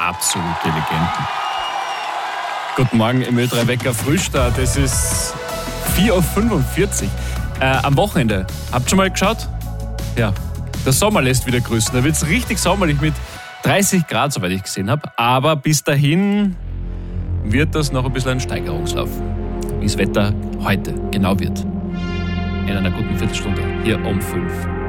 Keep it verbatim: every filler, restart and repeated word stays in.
absolute Legenden. Guten Morgen im Ö drei Wecker Frühstart. Es ist vier Uhr fünfundvierzig. Äh, am Wochenende. Habt ihr schon mal geschaut? Ja, der Sommer lässt wieder grüßen. Da wird es richtig sommerlich mit dreißig Grad, soweit ich gesehen habe. Aber bis dahin wird das noch ein bisschen ein Steigerungslauf. Wie das Wetter heute genau wird. In einer guten Viertelstunde. Hier um fünf.